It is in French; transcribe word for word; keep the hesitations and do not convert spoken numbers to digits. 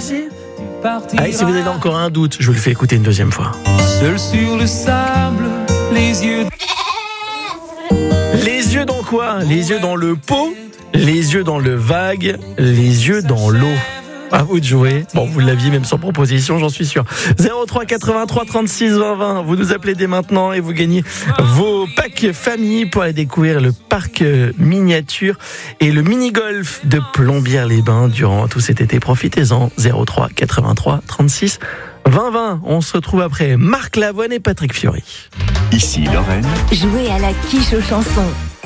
aussi. Allez, si vous avez encore un doute, je vous le fais écouter une deuxième fois. Seul sur le sable, les yeux. Les yeux dans quoi? Les yeux dans le pot, les yeux dans le vague, les yeux dans l'eau. À vous de jouer. Bon, vous l'aviez même sans proposition, j'en suis sûr. zéro trois quatre-vingt-trois trente-six vingt vingt. Vous nous appelez dès maintenant et vous gagnez vos packs famille pour aller découvrir le parc miniature et le mini-golf de Plombières-les-Bains durant tout cet été. Profitez-en. zéro trois quatre-vingt-trois trente-six vingt vingt. On se retrouve après Marc Lavoine et Patrick Fiori. Ici Lorraine. Jouez à la quiche aux chansons.